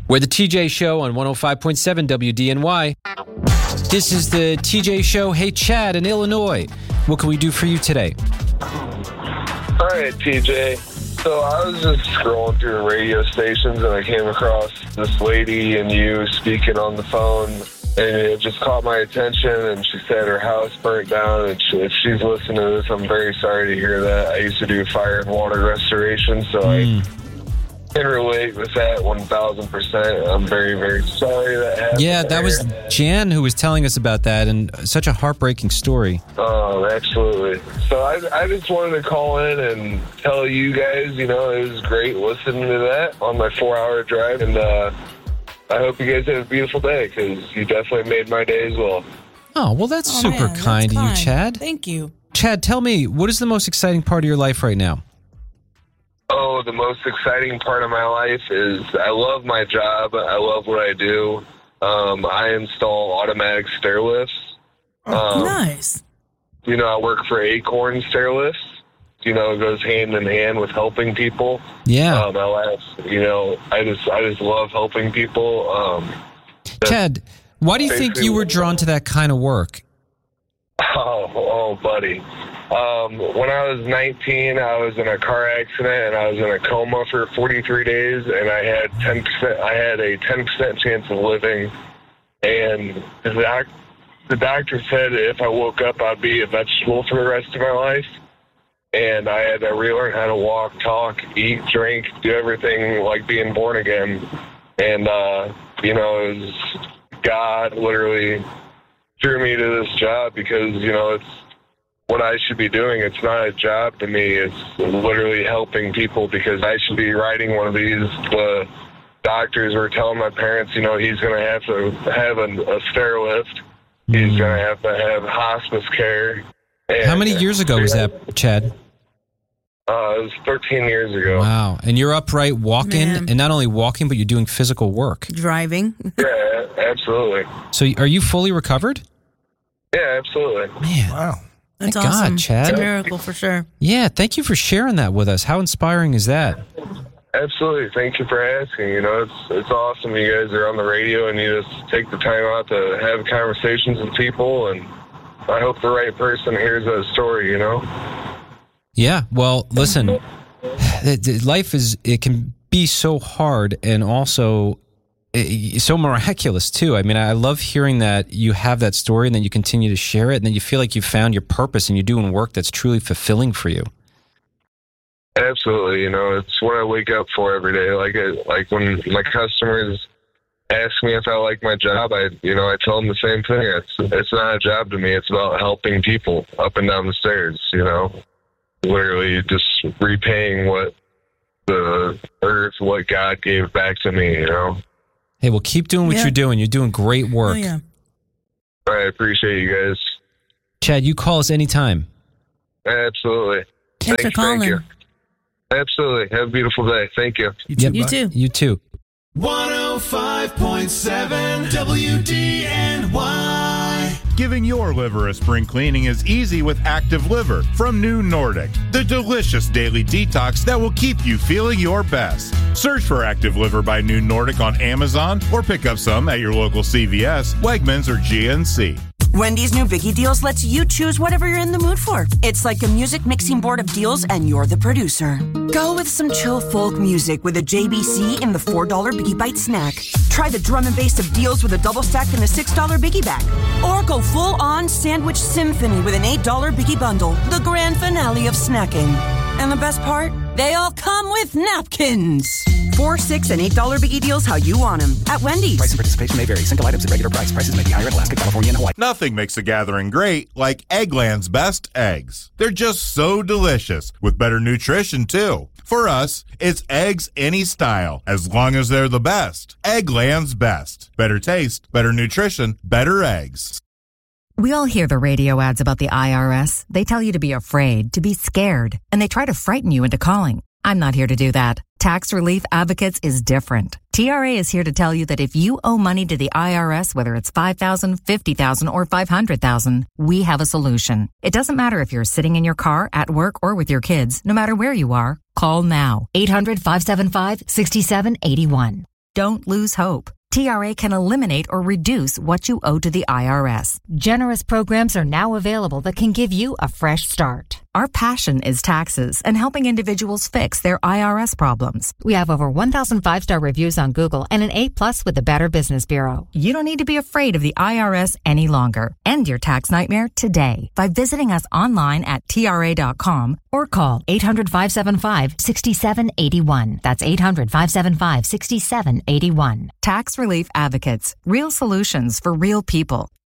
We're the TJ Show on 105.7 WDNY. This is the TJ Show. Hey, Chad in Illinois. What can we do for you today? All right, TJ. So I was just scrolling through the radio stations and I came across this lady and you speaking on the phone, and it just caught my attention, and she said her house burnt down, and if she's listening to this, I'm very sorry to hear that. I used to do fire and water restoration, so I can relate with that 1,000%. I'm very, very sorry that happened. Yeah, that was Jan who was telling us about that, and such a heartbreaking story. Oh, absolutely. So I just wanted to call in and tell you guys, it was great listening to that on my 4-hour drive, and I hope you guys have a beautiful day, because you definitely made my day as well. Oh, well, that's super kind of you, Chad. Thank you. Chad, tell me, what is the most exciting part of your life right now? Oh, the most exciting part of my life is I love my job. I love what I do. I install automatic stair lifts. Nice. I work for Acorn Stair Lifts. It goes hand in hand with helping people. Yeah. I just love helping people. Chad, why do you think you were drawn to that kind of work? Oh, buddy. When I was 19, I was in a car accident and I was in a coma for 43 days, and I had a 10% chance of living. And the doctor said if I woke up, I'd be a vegetable for the rest of my life. And I had to relearn how to walk, talk, eat, drink, do everything like being born again. And, it was God literally threw me to this job because, it's what I should be doing. It's not a job to me. It's literally helping people, because I should be riding one of these. The doctors were telling my parents, he's going to have to have a stair lift. He's going to have hospice care. And, how many years ago was that, Chad? It was 13 years ago. Wow. And you're upright walking, and not only walking, but you're doing physical work. Driving. Yeah, absolutely. So are you fully recovered? Yeah, absolutely. Man. Wow. That's Thank awesome. God, Chad. It's a miracle for sure. Yeah, thank you for sharing that with us. How inspiring is that? Absolutely. Thank you for asking. It's awesome you guys are on the radio and you just take the time out to have conversations with people, and I hope the right person hears that story, Yeah, well, listen, life it can be so hard and also so miraculous, too. I mean, I love hearing that you have that story and then you continue to share it, and then you feel like you found your purpose and you're doing work that's truly fulfilling for you. Absolutely. It's what I wake up for every day. Like when my customers ask me if I like my job, I tell them the same thing. It's not a job to me. It's about helping people up and down the stairs, literally just repaying what the earth, what God gave back to me, Hey, well, keep doing what you're doing. You're doing great work. Oh, yeah. I appreciate you guys. Chad, you call us anytime. Absolutely. Thanks for calling. Thank you. Absolutely. Have a beautiful day. Thank you. You too. You too. 105.7 WDNY. Giving your liver a spring cleaning is easy with Active Liver from New Nordic, the delicious daily detox that will keep you feeling your best. Search for Active Liver by New Nordic on Amazon or pick up some at your local CVS, Wegmans, or GNC. Wendy's new Biggie Deals lets you choose whatever you're in the mood for. It's like a music mixing board of deals, and you're the producer. Go with some chill folk music with a JBC in the $4 Biggie Bite snack. Try the drum and bass of deals with a double stack in the $6 Biggie bag. Or go full-on sandwich symphony with an $8 Biggie bundle, the grand finale of snacking. And the best part? They all come with napkins. $4, $6, and $8 Biggie Deals how you want them at Wendy's. Price and participation may vary. Single items at regular price. Prices may be higher in Alaska, California, and Hawaii. Nothing makes a gathering great like Eggland's best eggs. They're just so delicious, with better nutrition, too. For us, it's eggs any style, as long as they're the best. Eggland's best. Better taste, better nutrition, better eggs. We all hear the radio ads about the IRS. They tell you to be afraid, to be scared, and they try to frighten you into calling. I'm not here to do that. Tax Relief Advocates is different. TRA is here to tell you that if you owe money to the IRS, whether it's $5,000, $50,000, or $500,000, we have a solution. It doesn't matter if you're sitting in your car, at work, or with your kids. No matter where you are, call now. 800-575-6781. don't lose hope. TRA can eliminate or reduce what you owe to the IRS. Generous programs are now available that can give you a fresh start. Our passion is taxes and helping individuals fix their IRS problems. We have over 1,000 5-star reviews on Google and an A+ with the Better Business Bureau. You don't need to be afraid of the IRS any longer. End your tax nightmare today by visiting us online at TRA.com or call 800-575-6781. That's 800-575-6781. Tax Relief Advocates. Real solutions for real people.